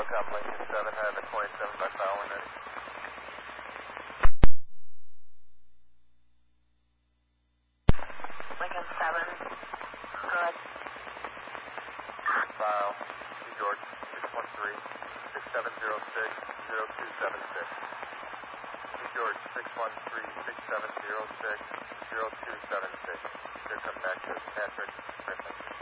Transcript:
SOCOM Lincoln 7, have a 27 by file when ready. Lincoln 7, good. File, New York, 613-6706-0276. New York, 613-6706-0276. Here come back to Patrick Griffin.